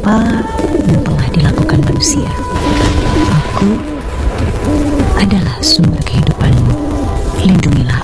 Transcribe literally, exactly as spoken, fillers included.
apa yang telah dilakukan manusia. Aku adalah sumber kehidupanmu. Lindungilah